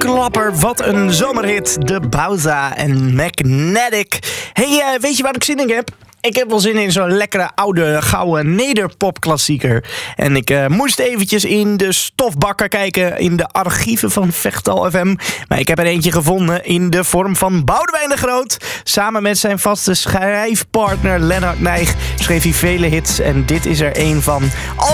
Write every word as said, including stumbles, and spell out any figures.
klapper, wat een zomerhit. De Bowza en Magnetic. Hey, uh, weet je waar ik zin in heb? Ik heb wel zin in zo'n lekkere oude gouden nederpopklassieker. En ik uh, moest eventjes in de stofbakker kijken in de archieven van Vechtal F M. Maar ik heb er eentje gevonden in de vorm van Boudewijn de Groot. Samen met zijn vaste schrijfpartner Lennart Nijg schreef hij vele hits. En dit is er een van.